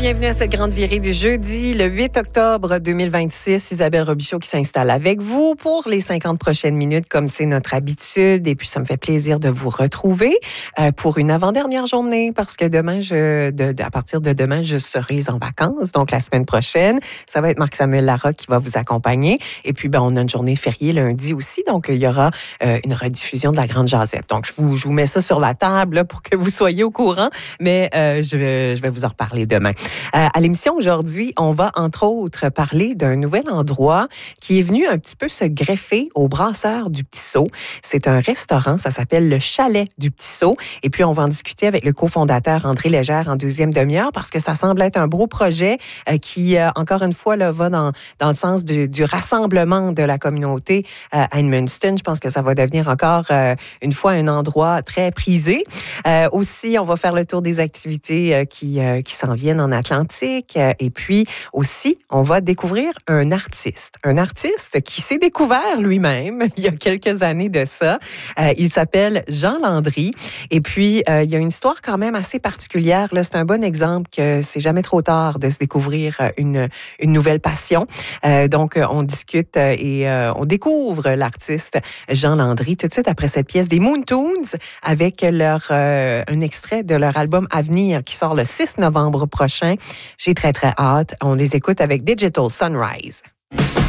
bienvenue à cette grande virée du jeudi, le 8 octobre 2026. Isabelle Robichaud qui s'installe avec vous pour les 50 prochaines minutes, comme c'est notre habitude. Et puis, ça me fait plaisir de vous retrouver pour une avant-dernière journée, parce que demain, à partir de demain, je serai en vacances. Donc, la semaine prochaine, ça va être Marc-Samuel Larocque qui va vous accompagner. Et puis, on a une journée fériée lundi aussi. Donc, il y aura une rediffusion de la Grande Jazette. Donc, je vous mets ça sur la table là, pour que vous soyez au courant. Mais je vais vous en reparler demain. À l'émission aujourd'hui, on va entre autres parler d'un nouvel endroit qui est venu un petit peu se greffer au Brasseur du Petit Saut. C'est un restaurant, ça s'appelle le Chalet du Petit Saut. Et puis, on va en discuter avec le cofondateur André Légère en deuxième demi-heure parce que ça semble être un beau projet qui, encore une fois, là, va dans le sens du rassemblement de la communauté à Edmundston. Je pense que ça va devenir encore une fois un endroit très prisé. Aussi, on va faire le tour des activités qui s'en viennent en Atlantique. Et puis aussi, on va découvrir un artiste qui s'est découvert lui-même il y a quelques années de ça. Il s'appelle Jean Landry. Et puis, il y a une histoire quand même assez particulière. Là, c'est un bon exemple que c'est jamais trop tard de se découvrir une nouvelle passion. Donc, on discute et on découvre l'artiste Jean Landry tout de suite après cette pièce des Moontoons avec un extrait de leur album Avenir qui sort le 6 novembre prochain. J'ai très, très hâte. On les écoute avec Digital Sunrise.